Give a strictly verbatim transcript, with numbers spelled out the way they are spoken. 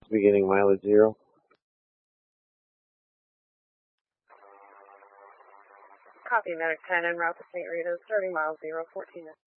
Beginning mileage zero. Copy, Medic ten, en route to Saint Rita, starting mile zero, fourteen.